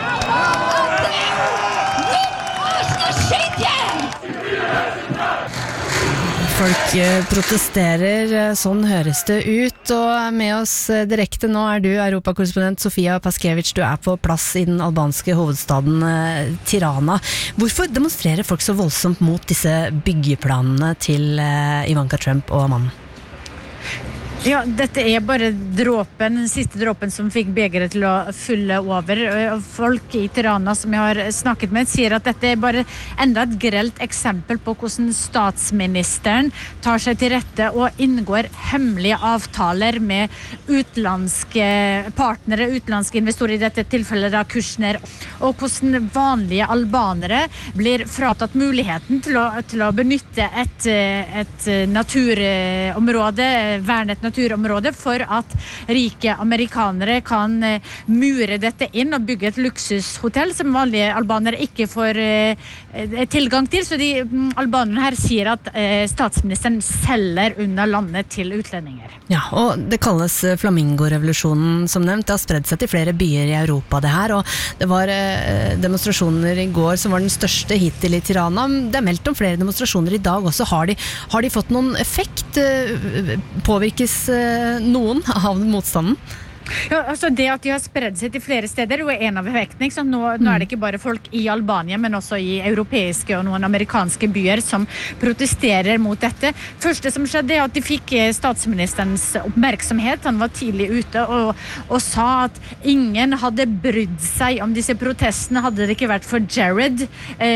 Folk protesterer, sånn høres det ut, og med oss direkte nå du europakorrespondent Sofia Paskevich, du på plass i den albanske hovedstaden Tirana. Hvorfor demonstrerer folk så voldsomt mot disse byggeplanene til Ivanka Trump og mannen? Ja, dette bare dråpen, den siste dråpen som fikk begeret til å fylle over. Folk i Tirana som jeg har snakket med sier at dette bare enda et grelt eksempel på hvordan statsministeren tar seg til rette og inngår hemmelige avtaler med utenlandske partnere, utenlandske investorer, i dette tilfellet da Kushner, og hvordan vanlige albanere blir fratatt muligheten til å benytte et naturområde, vernet naturområde, for at rike amerikanere kan mure dette inn og bygge et luksushotell som vanlige albanere ikke får tilgang til. Så de albanerne her sier at statsministeren selger unna landet til utlendinger. Ja, og det kalles flamingorevolusjonen som nevnt. Det har spredd seg til flere byer i Europa det her, og det var demonstrasjoner i går som var den største hittil i Tirana. Det meldt om flere demonstrasjoner i dag også. Har de fått noen effekt? Påvirkes noen av motstanden? Ja, altså det at de har spredd seg til flere steder er en av effektene. Nå er det ikke bare folk i Albania, men også i europeiske og noen amerikanske byer som protesterer mot dette. Første som skjedde er at de fikk statsministerens oppmerksomhet. Han var tidlig ute og sa at ingen hadde brydd seg om disse protestene, hadde det ikke vært for Jared.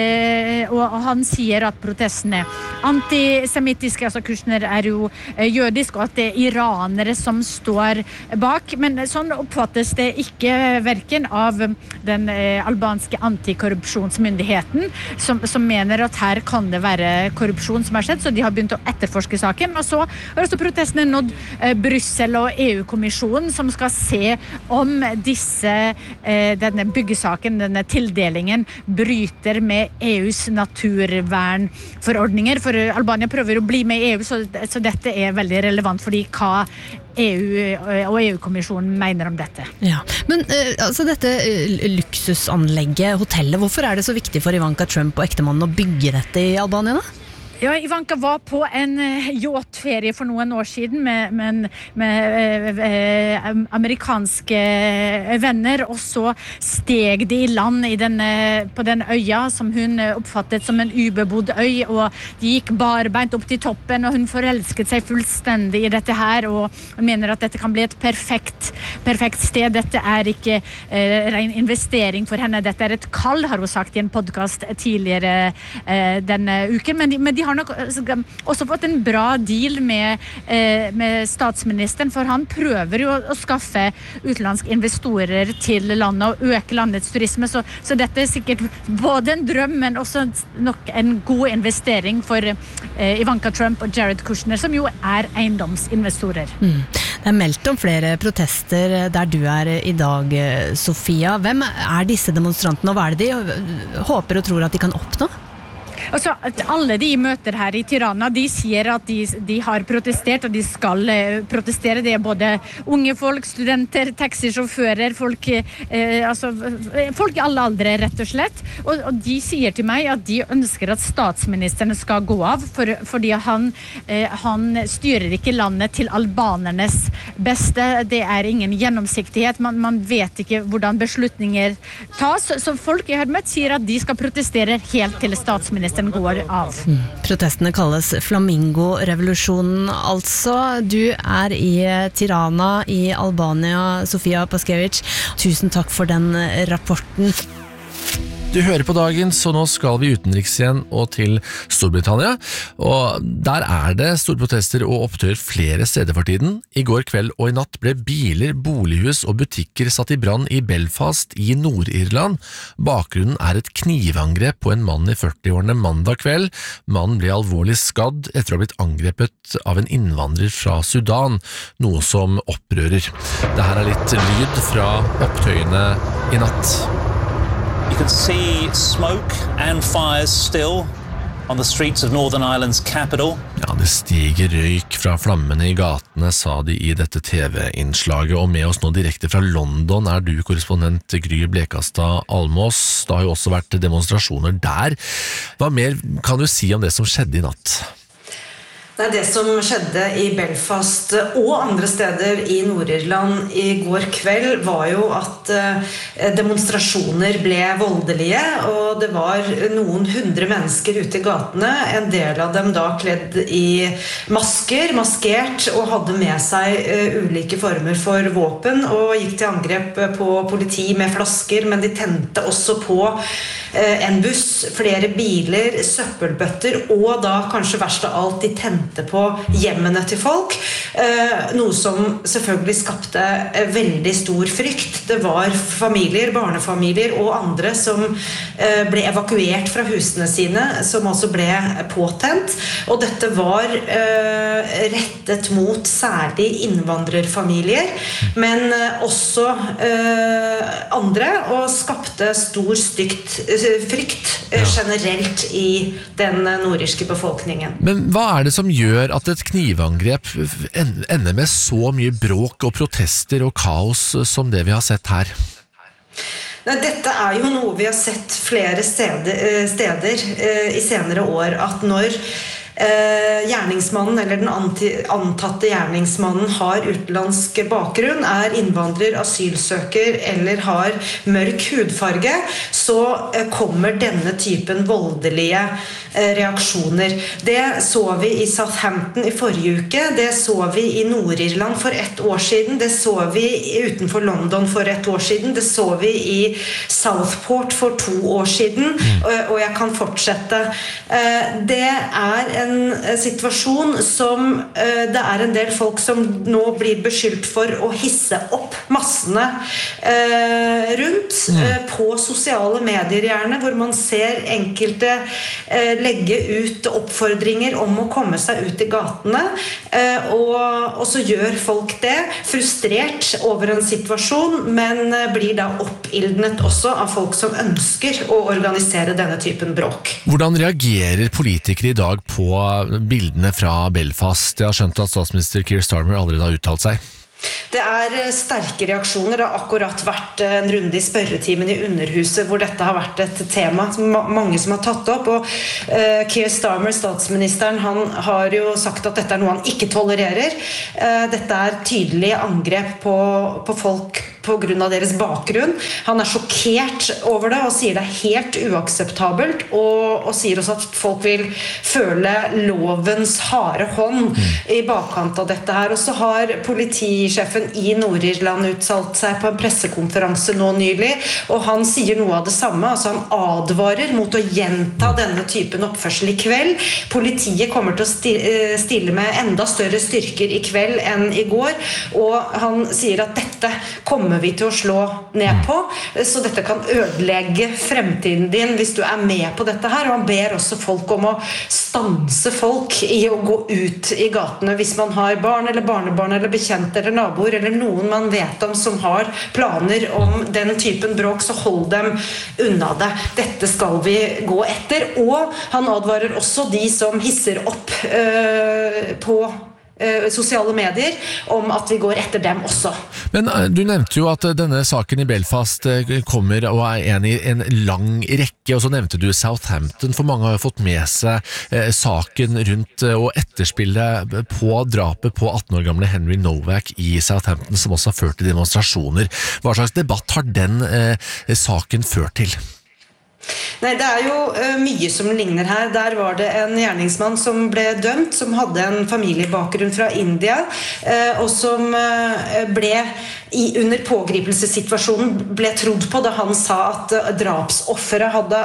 Og han sier at protestene er antisemittiske, altså Kushner er jo jødisk, og at det er iranere som står bak. Men sånn oppfattes det ikke verken av den albanske antikorrupsjonsmyndigheten, som mener at her kan det være korrupsjon som har skjedd, så de har begynt å etterforske saken. Og så har også protestene nådd Brussel og EU-kommisjonen, som skal se om denne byggesaken, denne tildelingen, bryter med EUs naturvernforordninger. For Albania prøver å bli med i EU, så dette er veldig relevant, fordi hva EU og EU-kommisjonen mener om dette. Ja, men altså dette luksusanlegget, hotellet, hvorfor er det så viktig for Ivanka Trump og ektemannen å bygge dette i Albania da? Ja, Ivanka var på en yachtferie for noen år siden med amerikanske venner, og så steg de i land på den øya som hun oppfattet som en ubebodd øy, og de gikk barbeint opp til toppen, og hun forelsket seg fullstendig i dette her, og hun mener at dette kan bli et perfekt sted. Dette er ikke ren investering for henne, dette er et kall, har hun sagt i en podcast tidligere denne uken, men de har nok også fått en bra deal med statsministeren, for han prøver jo å skaffe utenlandske investorer til landet og øke landets turisme, så dette er sikkert både en drøm, men også nok en god investering for Ivanka Trump og Jared Kushner, som jo er eiendomsinvestorer. Det er meldt om flere protester der du er i dag, Sofia. Hvem er disse demonstrantene, og hva er det de håper og tror at de kan oppnå? Altså, alle de møter her i Tirana, de sier at de har protestert, og de skal protestere. Det er både unge folk, studenter, taxisjåfører, folk i alle aldre, rett og slett. Og de sier til meg at de ønsker at statsministeren skal gå av, fordi han styrer ikke landet til albanernes beste. Det er ingen gjennomsiktighet. Man vet ikke hvordan beslutninger tas. Så folk jeg har møtt sier at de skal protestere helt til statsministeren går av. Protestene kalles Flamingo-revolusjonen, altså. Du er i Tirana i Albania, Sofia Paskevich. Tusen takk for den rapporten. Du hører på dagen, så nå skal vi utenriks igjen og til Storbritannia, og der er det store protester og opptøyer flere steder for tiden. I går kveld og i natt ble biler, bolighus og butikker satt i brann i Belfast i Nord-Irland. Bakgrunnen er et knivangrep på en mann i 40-årene mandag kveld. Mannen ble alvorlig skadd etter å ha blitt angrepet av en innvandrer fra Sudan, noe som opprører. Dette er litt lyd fra opptøyene i natt. You can see smoke and fires still on the streets of Northern Ireland's capital. Ja, det stiger røyk fra flammene i gatene, sa de i dette TV-innslaget, og med oss nå direkte fra London er du korrespondent Gry Blekastad Almås. Det har jo også vært demonstrasjoner der. Hva mer kan du si om det som skjedde i natt? Det som skjedde i Belfast og andre steder i Nord-Irland i går kveld var jo at demonstrasjoner ble voldelige, og det var noen 100 mennesker ute i gatene, en del av dem da kledd i masker, maskert, og hadde med seg ulike former for våpen, og gikk til angrep på politi med flasker, men de tente også på en buss, flere biler, søppelbøtter, og da kanskje verst av alt, de tente på hjemmene til folk, noe som selvfølgelig skapte veldig stor frykt. Det var familier, barnefamilier og andre som ble evakuert fra husene sine, som også ble påtent, og dette var rettet mot særlig innvandrerfamilier, men også andre, og skapte stor frykt generelt i den nordirske befolkningen. Men hva er det som gjør at et knivangrep ender med så mye bråk og protester og kaos som det vi har sett her? Dette er jo noe vi har sett flere steder i senere år, at når gjerningsmannen eller den antatte gjerningsmannen har utenlandsk bakgrunn, innvandrer, asylsøker eller har mørk hudfarge, så kommer denne typen voldelige reaksjoner. Det så vi i Southampton i forrige uke, det så vi i Nord-Irland for 1 år siden, det så vi utenfor London for 1 år siden, det så vi i Southport for 2 år siden, og jeg kan fortsette. Det en situasjon som det en del folk som nå blir beskyldt for å hisse opp massene rundt på sosiale medier gjerne, hvor man ser enkelte legge ut oppfordringer om å komme seg ut i gatene, og så gjør folk det, frustrert over en situasjon, men blir da oppildnet også av folk som ønsker å organisere denne typen bråk. Hvordan reagerer politikere i dag på bildene fra Belfast? Jeg har skjønt at statsminister Keir Starmer allerede har uttalt seg. Det sterke reaksjoner. Det har akkurat vært en runde i spørretimen i Underhuset hvor dette har vært et tema mange som har tatt opp, og Keir Starmer, statsministeren, han har jo sagt at dette noe han ikke tolererer. Dette tydelig angrep på folk på grunn av deres bakgrunn. Han sjokkert over det og sier det helt uakseptabelt, og sier også at folk vil føle lovens harde hånd i bakkant av dette her. Og så har politisjefen i Nord-Irland uttalt seg på en pressekonferanse nå nylig, og han sier noe av det samme, altså han advarer mot å gjenta denne typen oppførsel i kveld. Politiet kommer til å stille med enda større styrker i kveld enn i går, og han sier at dette kommer vi til å slå ned på, så dette kan ødelegge fremtiden din hvis du med på dette her, og han ber også folk om å stanse folk i å gå ut i gatene hvis man har barn eller barnebarn eller bekjente eller naboer eller noen man vet om som har planer om den typen bråk, så hold dem unna det. Dette skal vi gå etter, og han advarer også de som hisser opp på sosiale medier om at vi går etter dem også. Men du nevnte jo at denne saken i Belfast kommer og en i en lang rekke, og så nevnte du Southampton, for mange har jo fått med seg saken rundt og etterspillet på drapet på 18 år gamle Henry Novak i Southampton, som også har ført til demonstrasjoner. Hva slags debatt har den saken ført til? Nei, det jo mye som ligner her. Der var det en gjerningsmann som ble dømt, som hadde en familiebakgrunn fra India, og som ble under pågripelsessituasjonen ble trodd på da han sa at drapsofferet hadde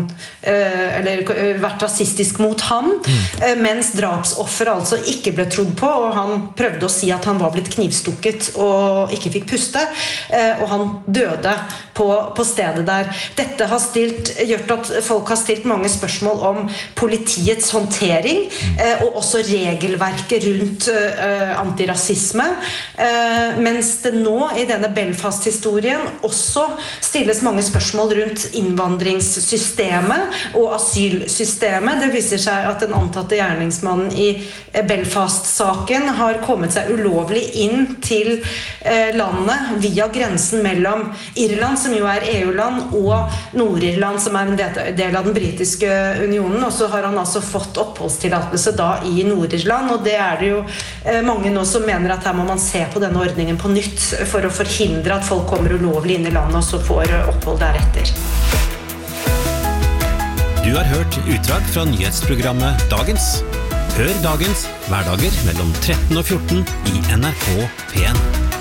vært rasistisk mot ham, mens drapsofferet altså ikke ble trodd på, og han prøvde å si at han var blitt knivstukket og ikke fikk puste, og han døde på stedet der. Dette har gjort at folk har stilt mange spørsmål om politiets håndtering, og også regelverket rundt antirasisme, mens det nå i denne Belfast-historien også stilles mange spørsmål rundt innvandringssystemet og asylsystemet. Det viser seg at den antatte gjerningsmannen i Belfast-saken har kommet seg ulovlig inn til landet via grensen mellom Irland, som jo EU-land, og Nord-Irland, som en del av den britiske unionen, og så har han altså fått oppholdstillatelse da i Nord-Irland, og det det jo mange nå som mener at her må man se på denne ordningen på nytt for å forhindre at folk kommer ulovlig inn i landet og så får opphold deretter. Du har hørt utdrag fra nyhetsprogrammet Dagens. Hør Dagens hverdager mellom 13 og 14 i NRK P1.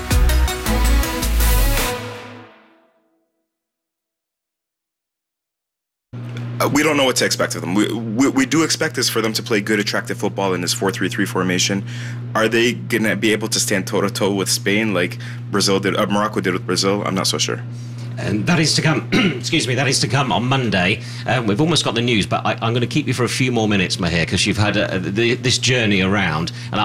We don't know what to expect of them. We do expect this for them to play good, attractive football in this 4-3-3 formation. Are they going to be able to stand toe-to-toe with Spain like Morocco did with Brazil? I'm not so sure. And that is to come. Excuse me. That is to come on Monday. We've almost got the news, but I'm going to keep you for a few more minutes, Mahir, because you've had this journey around, and I've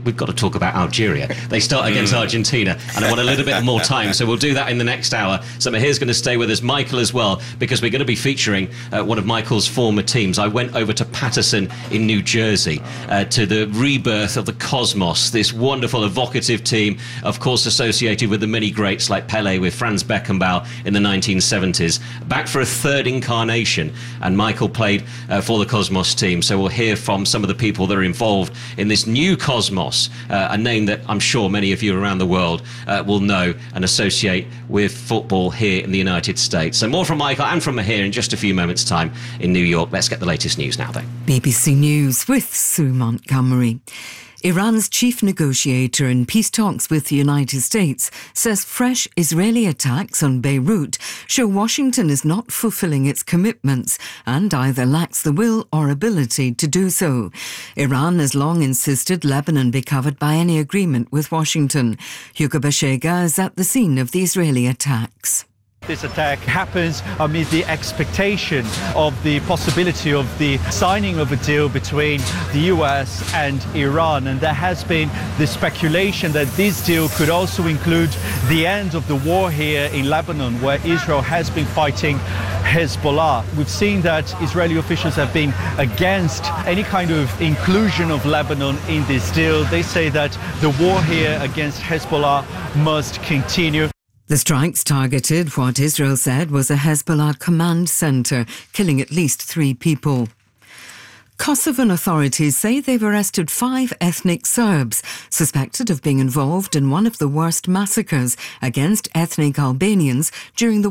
we've got to talk about Algeria. They start against Argentina, and I want a little bit more time, so we'll do that in the next hour. So Mahir's going to stay with us, Michael as well, because we're going to be featuring one of Michael's former teams. I went over to Patterson in New Jersey to the rebirth of the Cosmos, this wonderful, evocative team, of course associated with the many greats like Pele with Franz Beckenbauer in the 1970s. Back for a third incarnation, and Michael played for the Cosmos team, so we'll hear from some of the people that are involved in this new Cosmos, a name that I'm sure many of you around the world will know and associate with football here in the United States. So more from Michael and from Mahir in just a few moments' time in New York. Let's get the latest news now then. BBC News with Sue Montgomery. Iran's chief negotiator in peace talks with the United States says fresh Israeli attacks on Beirut show Washington is not fulfilling its commitments and either lacks the will or ability to do so. Iran has long insisted Lebanon be covered by any agreement with Washington. Hugo Bashega is at the scene of the Israeli attacks. This attack happens amid the expectation of the possibility of the signing of a deal between the US and Iran. And there has been the speculation that this deal could also include the end of the war here in Lebanon, where Israel has been fighting Hezbollah. We've seen that Israeli officials have been against any kind of inclusion of Lebanon in this deal. They say that the war here against Hezbollah must continue. The strikes targeted what Israel said was a Hezbollah command centre, killing at least 3 people. Kosovan authorities say they've arrested 5 ethnic Serbs suspected of being involved in one of the worst massacres against ethnic Albanians during the